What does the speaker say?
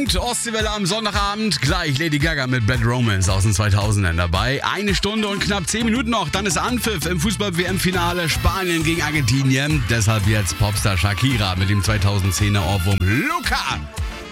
Punkt, Ostseewelle am Sonntagabend. Gleich Lady Gaga mit Bad Romance aus den 2000ern dabei. 1 Stunde und knapp 10 Minuten noch, dann ist Anpfiff im Fußball-WM-Finale Spanien gegen Argentinien. Deshalb jetzt Popstar Shakira mit dem 2010er Ohrwurm Luca.